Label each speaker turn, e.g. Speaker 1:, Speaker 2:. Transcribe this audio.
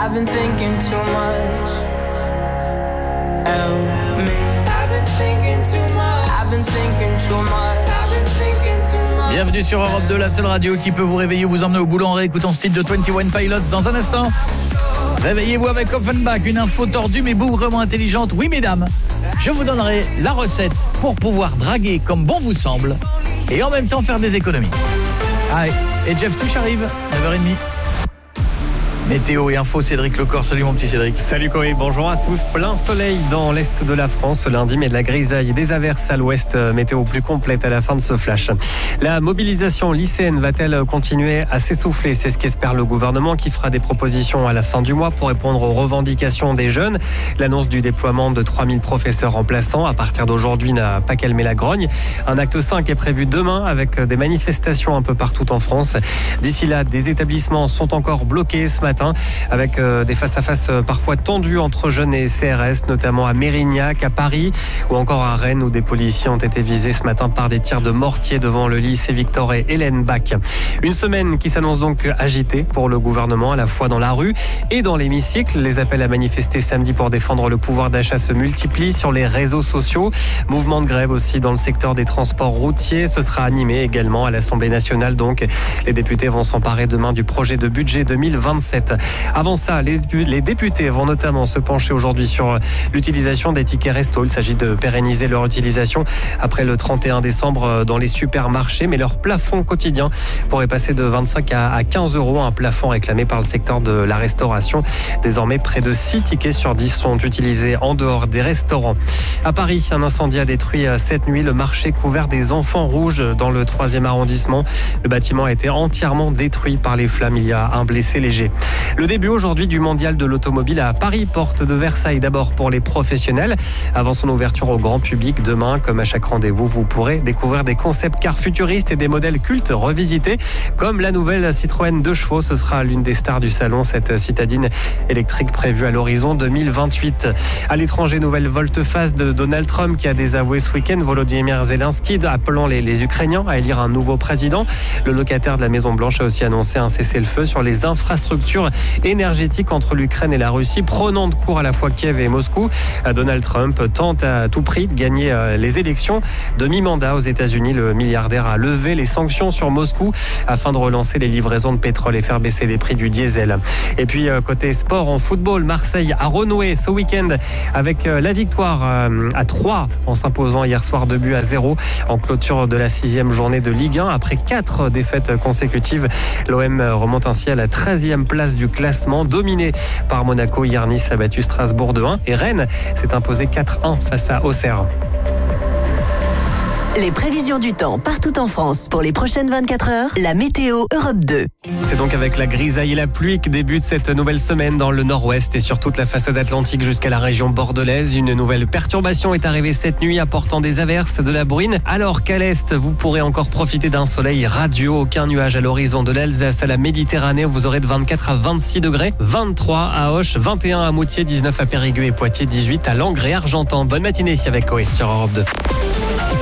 Speaker 1: I've been thinking too much. Help me. I've been thinking too much. I've been thinking too much. I've been thinking too much.
Speaker 2: Bienvenue sur Europe 2, la seule radio qui peut vous réveiller, vous emmener au boulot en réécoutant ce titre de 21 Pilots dans un instant. Réveillez-vous avec Offenbach, une info tordue mais bougrement intelligente. Oui mesdames, je vous donnerai la recette pour pouvoir draguer comme bon vous semble et en même temps faire des économies. Allez, et Jeff Touche arrive, 9h30. Météo et info, Cédric Lecor. Salut mon petit Cédric.
Speaker 3: Salut Koé, bonjour à tous. Plein soleil dans l'est de la France ce lundi, mais de la grisaille et des averses à l'ouest. Météo plus complète à la fin de ce flash. La mobilisation lycéenne va-t-elle continuer à s'essouffler ? C'est ce qu'espère le gouvernement qui fera des propositions à la fin du mois pour répondre aux revendications des jeunes. L'annonce du déploiement de 3000 professeurs remplaçants à partir d'aujourd'hui n'a pas calmé la grogne. Un acte 5 est prévu demain avec des manifestations un peu partout en France. D'ici là, des établissements sont encore bloqués ce matin, avec des face-à-face parfois tendus entre jeunes et CRS, notamment à Mérignac, à Paris ou encore à Rennes, où des policiers ont été visés ce matin par des tirs de mortier devant le lycée Victor et Hélène Bach. Une semaine qui s'annonce donc agitée pour le gouvernement, à la fois dans la rue et dans l'hémicycle. Les appels à manifester samedi pour défendre le pouvoir d'achat se multiplient sur les réseaux sociaux. Mouvement de grève aussi dans le secteur des transports routiers. Ce sera animé également à l'Assemblée nationale. Donc, les députés vont s'emparer demain du projet de budget 2027. Avant ça, les députés vont notamment se pencher aujourd'hui sur l'utilisation des tickets resto. Il s'agit de pérenniser leur utilisation après le 31 décembre dans les supermarchés. Mais leur plafond quotidien pourrait passer de 25 à 15 euros, un plafond réclamé par le secteur de la restauration. Désormais, près de 6 tickets sur 10 sont utilisés en dehors des restaurants. À Paris, un incendie a détruit cette nuit le marché couvert des Enfants Rouges dans le 3e arrondissement. Le bâtiment a été entièrement détruit par les flammes. Il y a un blessé léger. Le début aujourd'hui du mondial de l'automobile à Paris, porte de Versailles d'abord pour les professionnels. Avant son ouverture au grand public demain, comme à chaque rendez-vous, vous pourrez découvrir des concepts cars futuristes et des modèles cultes revisités, comme la nouvelle Citroën 2 chevaux. Ce sera l'une des stars du salon, cette citadine électrique prévue à l'horizon 2028. À l'étranger, nouvelle volte-face de Donald Trump qui a désavoué ce week-end Volodymyr Zelensky, appelant les Ukrainiens à élire un nouveau président. Le locataire de la Maison-Blanche a aussi annoncé un cessez-le-feu sur les infrastructures énergétique entre l'Ukraine et la Russie, prenant de court à la fois Kiev et Moscou. Donald Trump tente à tout prix de gagner les élections de mi-mandat aux États-Unis. Le milliardaire a levé les sanctions sur Moscou afin de relancer les livraisons de pétrole et faire baisser les prix du diesel. Et puis côté sport, en football, Marseille a renoué ce week-end avec la victoire à 3 en s'imposant hier soir 2-0 en clôture de la 6e journée de Ligue 1. Après 4 défaites consécutives, l'OM remonte ainsi à la 13e place du classement, dominé par Monaco. Hier, Nice a battu Strasbourg de 1 et Rennes s'est imposé 4-1 face à Auxerre.
Speaker 4: Les prévisions du temps partout en France pour les prochaines 24 heures, la météo Europe 2.
Speaker 3: C'est donc avec la grisaille et la pluie que débute cette nouvelle semaine dans le nord-ouest et sur toute la façade atlantique jusqu'à la région bordelaise. Une nouvelle perturbation est arrivée cette nuit apportant des averses, de la bruine, alors qu'à l'est, vous pourrez encore profiter d'un soleil radieux. Aucun nuage à l'horizon de l'Alsace à la Méditerranée. Vous aurez de 24 à 26 degrés, 23 à Auch, 21 à Moutier, 19 à Périgueux et Poitiers, 18 à Langres et Argentan. Bonne matinée avec Koé sur Europe 2.